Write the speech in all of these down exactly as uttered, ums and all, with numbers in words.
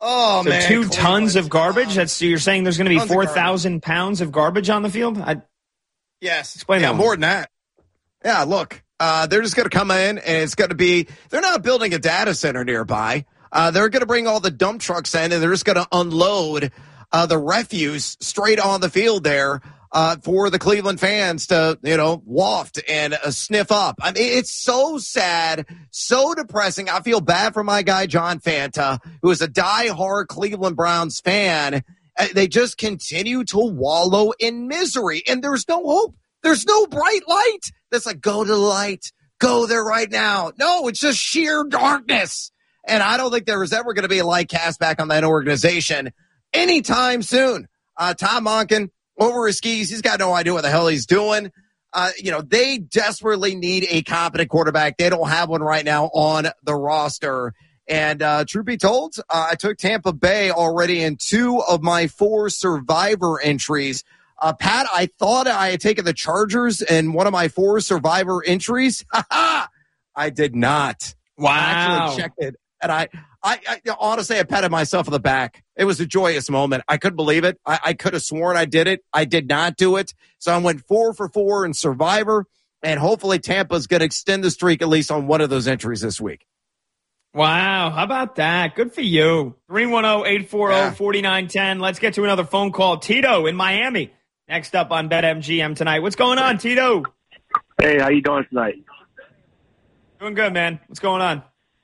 Oh, so man. two Cleveland. tons of garbage? That's You're saying there's going to be four thousand pounds of garbage on the field? I, yes. Explain yeah, that more than that. Yeah, look, uh, they're just going to come in, and it's going to be – they're not building a data center nearby. Uh, they're going to bring all the dump trucks in, and they're just going to unload uh, the refuse straight on the field there uh, for the Cleveland fans to, you know, waft and uh, sniff up. I mean, it's so sad, so depressing. I feel bad for my guy, John Fanta, who is a diehard Cleveland Browns fan. Uh, they just continue to wallow in misery, and there's no hope. There's no bright light that's like, go to the light, go there right now. No, it's just sheer darkness. And I don't think there was ever going to be a light cast back on that organization anytime soon. Uh, Tom Monken, over his skis, he's got no idea what the hell he's doing. Uh, you know, they desperately need a competent quarterback. They don't have one right now on the roster. And uh, truth be told, uh, I took Tampa Bay already in two of my four Survivor entries. Uh, Pat, I thought I had taken the Chargers in one of my four Survivor entries. I did not. Wow. I actually checked it. And I, I, I honestly, I patted myself on the back. It was a joyous moment. I couldn't believe it. I, I could have sworn I did it. I did not do it. So I went four for four in Survivor, and hopefully Tampa's going to extend the streak at least on one of those entries this week. Wow. How about that? Good for you. three one zero, eight four zero, four nine one zero. Let's get to another phone call. Tito in Miami. Next up on BetMGM tonight. What's going on, Tito? Hey, how you doing tonight? Doing good, man. What's going on?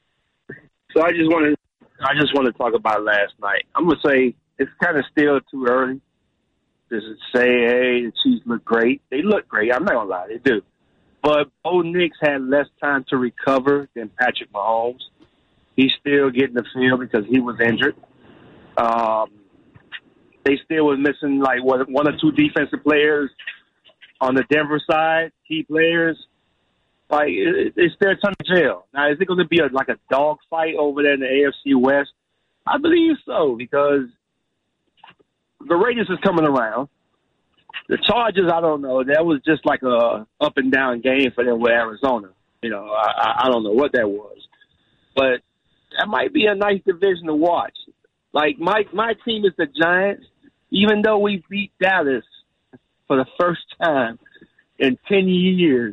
So I just want to, I just want to talk about last night. I'm gonna say it's kind of still too early to say, hey, the Chiefs look great. They look great. I'm not gonna lie, they do. But Bo Nix had less time to recover than Patrick Mahomes. He's still getting the field because he was injured. Um, they still was missing like what, one or two defensive players on the Denver side, key players. Like, it, it's their ton of jail. Now, is it going to be a, like a dog fight over there in the A F C West? I believe so, because the Raiders is coming around. The Chargers, I don't know. That was just like a up and down game for them with Arizona. You know, I, I don't know what that was. But that might be a nice division to watch. Like, my, my team is the Giants. Even though we beat Dallas for the first time in ten years,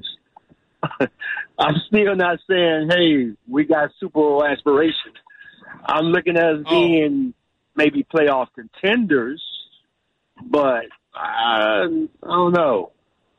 I'm still not saying, hey, we got Super Bowl aspirations. I'm looking at us oh. being maybe playoff contenders, but I, I don't know.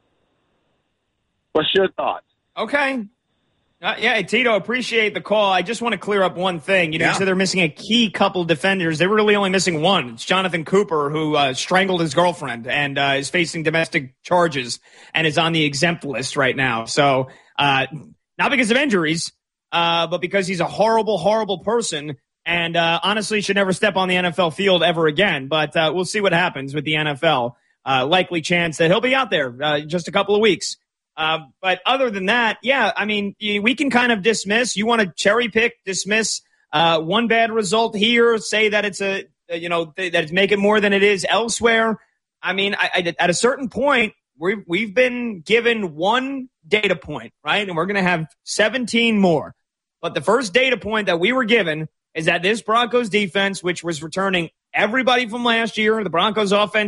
What's your thoughts? Okay. Uh, yeah, Tito, appreciate the call. I just want to clear up one thing. You know, yeah. you said they're missing a key couple defenders. They were really only missing one. It's Jonathan Cooper, who uh, strangled his girlfriend and uh, is facing domestic charges and is on the exempt list right now. So uh, not because of injuries, uh, but because he's a horrible, horrible person and uh, honestly should never step on the N F L field ever again. But uh, we'll see what happens with the N F L. Uh, likely chance that he'll be out there uh, just a couple of weeks. Uh, but other than that, yeah, I mean, we can kind of dismiss. You want to cherry pick, dismiss uh, one bad result here, say that it's a, you know, th- that it's make it more than it is elsewhere. I mean, I, I, at a certain point, we've, we've been given one data point, right? And we're going to have seventeen more. But the first data point that we were given is that this Broncos defense, which was returning everybody from last year, the Broncos offense